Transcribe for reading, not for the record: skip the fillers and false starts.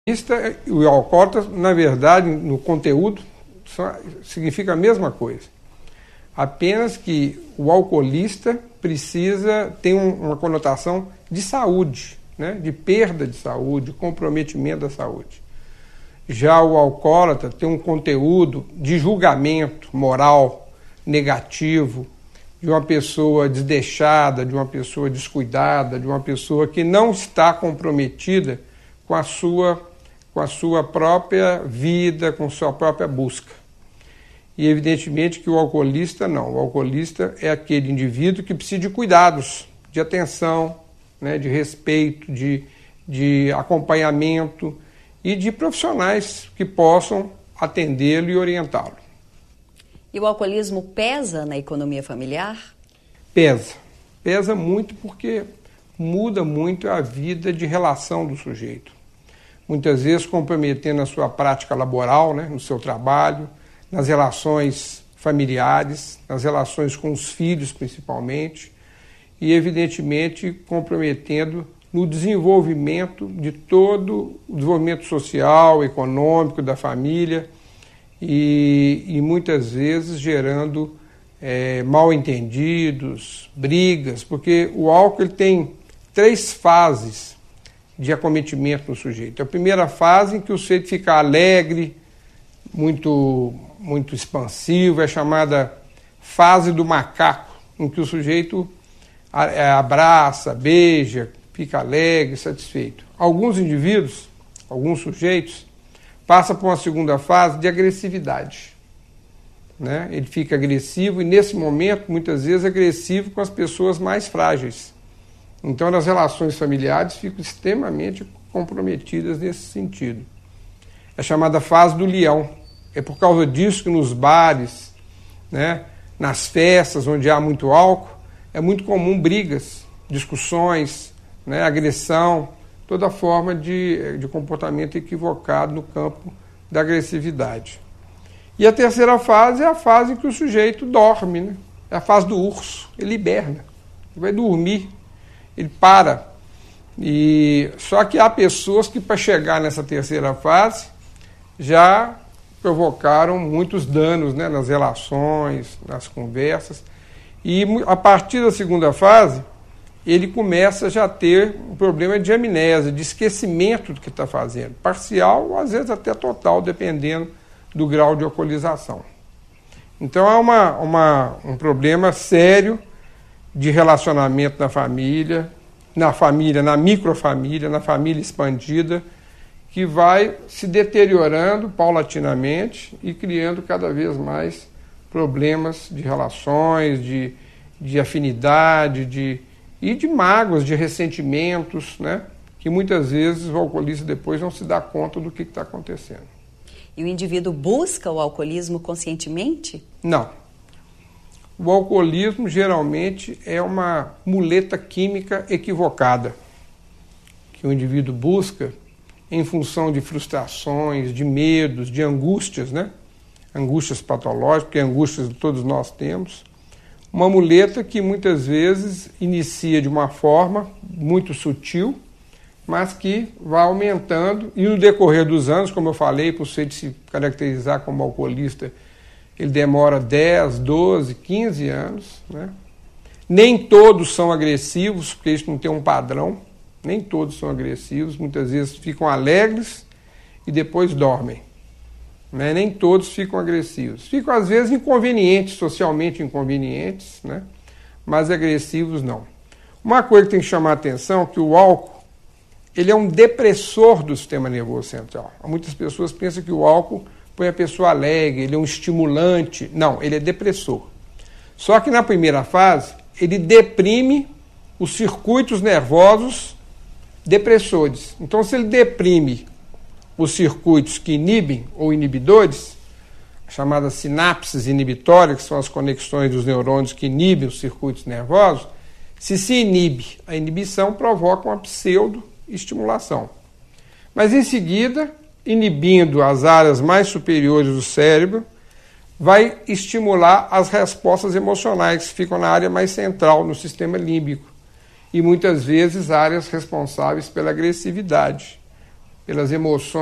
O alcoólatra, na verdade, no conteúdo, significa a mesma coisa. Apenas que o alcoolista tem uma conotação de saúde, né? De perda de saúde, comprometimento da saúde. Já o alcoólatra tem um conteúdo de julgamento moral negativo, de uma pessoa desdeixada, de uma pessoa descuidada, de uma pessoa que não está comprometida com a sua própria vida, com sua própria busca. E evidentemente que o alcoolista não. O alcoolista é aquele indivíduo que precisa de cuidados, de atenção, né, de respeito, de acompanhamento e de profissionais que possam atendê-lo e orientá-lo. E o alcoolismo pesa na economia familiar? Pesa. Pesa muito porque muda muito a vida de relação do sujeito. Muitas vezes comprometendo a sua prática laboral, né, no seu trabalho, nas relações familiares, nas relações com os filhos principalmente, e evidentemente comprometendo no desenvolvimento de todo o desenvolvimento social, econômico da família e muitas vezes gerando mal-entendidos, brigas, porque o álcool ele tem 3 fases de acometimento no sujeito. A primeira fase em que o sujeito fica alegre, muito expansivo, é chamada fase do macaco, em que o sujeito abraça, beija, fica alegre, satisfeito. Alguns indivíduos, alguns sujeitos, passam por uma segunda fase de agressividade, né? Ele fica agressivo e, nesse momento, muitas vezes agressivo com as pessoas mais frágeis. Então, as relações familiares ficam extremamente comprometidas nesse sentido. É chamada fase do leão. É por causa disso que nos bares, né, nas festas onde há muito álcool, é muito comum brigas, discussões, né, agressão, toda forma de comportamento equivocado no campo da agressividade. E a terceira fase é a fase em que o sujeito dorme, né? É a fase do urso, ele hiberna, ele vai dormir, ele para. Só que há pessoas que, para chegar nessa terceira fase, já provocaram muitos danos, né, nas relações, nas conversas. E a partir da segunda fase, ele começa já a ter um problema de amnésia, de esquecimento do que está fazendo. Parcial ou às vezes até total, dependendo do grau de alcoolização. Então há um problema sério de relacionamento na família, na microfamília, na família expandida, que vai se deteriorando paulatinamente e criando cada vez mais problemas de relações, de afinidade, e de mágoas, de ressentimentos, né? Que muitas vezes o alcoolista depois não se dá conta do que está acontecendo. E o indivíduo busca o alcoolismo conscientemente? Não. O alcoolismo geralmente é uma muleta química equivocada, que o indivíduo busca em função de frustrações, de medos, de angústias, né? Angústias patológicas, porque angústias todos nós temos. Uma muleta que muitas vezes inicia de uma forma muito sutil, mas que vai aumentando, e no decorrer dos anos, como eu falei, por você se caracterizar como alcoolista, ele demora 10, 12, 15 anos, né? Nem todos são agressivos, porque isso não tem um padrão. Nem todos são agressivos, muitas vezes ficam alegres e depois dormem. Né? Nem todos ficam agressivos. Ficam, às vezes, inconvenientes, socialmente inconvenientes, né? Mas agressivos não. Uma coisa que tem que chamar a atenção é que o álcool ele é um depressor do sistema nervoso central. Muitas pessoas pensam que o álcool põe a pessoa alegre, ele é um estimulante. Não, ele é depressor. Só que na primeira fase, ele deprime os circuitos nervosos depressores. Então, se ele deprime os circuitos que inibem ou inibidores, chamadas sinapses inibitórias, que são as conexões dos neurônios que inibem os circuitos nervosos, se inibe, a inibição provoca uma pseudo-estimulação. Mas, em seguida, inibindo as áreas mais superiores do cérebro, vai estimular as respostas emocionais, que ficam na área mais central, no sistema límbico, e muitas vezes áreas responsáveis pela agressividade, pelas emoções